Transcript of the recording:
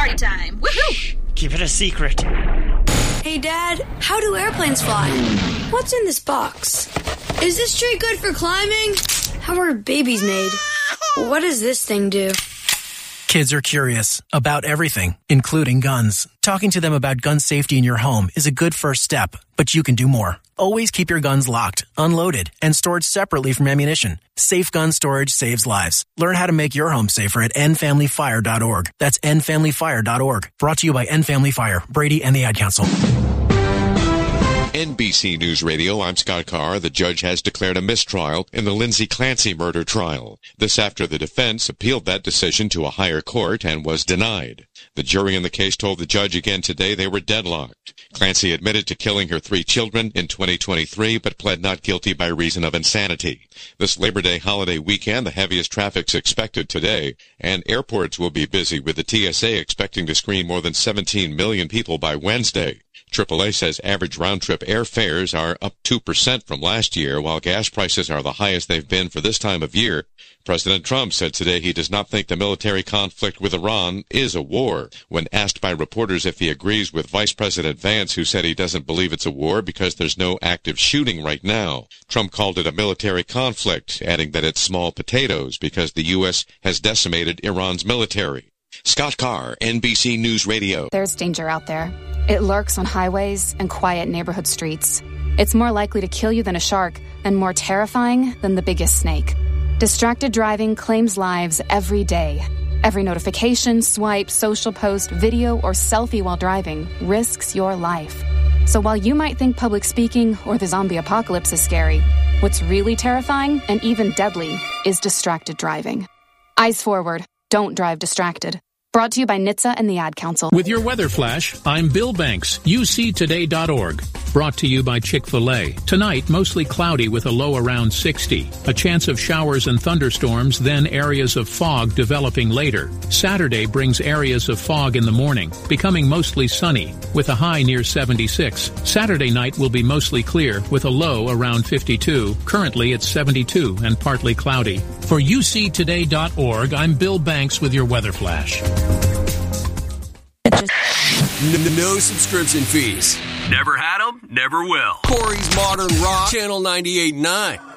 Party time. Woohoo! Keep it a secret. Hey, Dad, how do airplanes fly? What's in this box? Is this tree good for climbing? How are babies made? What does this thing do? Kids are curious about everything, including guns. Talking to them about gun safety in your home is a good first step, but you can do more. Always keep your guns locked, unloaded, and stored separately from ammunition. Safe gun storage saves lives. Learn how to make your home safer at endfamilyfire.org. That's endfamilyfire.org. Brought to you by End Family Fire, Brady, and the Ad Council. NBC News Radio, I'm Scott Carr. The judge has declared a mistrial in the Lindsay Clancy murder trial. This after the defense appealed that decision to a higher court and was denied. The jury in the case told the judge again today they were deadlocked. Clancy admitted to killing her 3 children in 2023, but pled not guilty by reason of insanity. This Labor Day holiday weekend, the heaviest traffic's expected today, and airports will be busy with the TSA expecting to screen more than 17 million people by Wednesday. AAA says average round-trip airfares are up 2% from last year, while gas prices are the highest they've been for this time of year. President Trump said today he does not think the military conflict with Iran is a war. When asked by reporters if he agrees with Vice President Vance, who said he doesn't believe it's a war because there's no active shooting right now, Trump called it a military conflict, adding that it's small potatoes because the U.S. has decimated Iran's military. Scott Carr, NBC News Radio. There's danger out there. It lurks on highways and quiet neighborhood streets. It's more likely to kill you than a shark and more terrifying than the biggest snake. Distracted driving claims lives every day. Every notification, swipe, social post, video, or selfie while driving risks your life. So while you might think public speaking or the zombie apocalypse is scary, what's really terrifying and even deadly is distracted driving. Eyes forward. Don't drive distracted. Brought to you by NHTSA and the Ad Council. With your weather flash, I'm Bill Banks, UCToday.org. Brought to you by Chick-fil-A. Tonight, mostly cloudy with a low around 60. A chance of showers and thunderstorms, then areas of fog developing later. Saturday brings areas of fog in the morning, becoming mostly sunny, with a high near 76. Saturday night will be mostly clear, with a low around 52. Currently, it's 72 and partly cloudy. For UCToday.org, I'm Bill Banks with your weather flash. No subscription fees. Never had them, never will. Corey's Modern Rock, Channel 98.9.